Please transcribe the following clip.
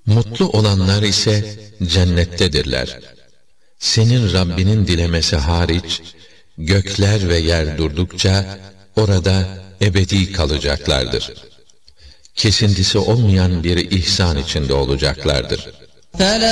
Mutlu olanlar ise cennettedirler. Senin Rabbinin dilemesi hariç, gökler ve yer durdukça orada ebedi kalacaklardır. Kesintisi olmayan bir ihsan içinde olacaklardır.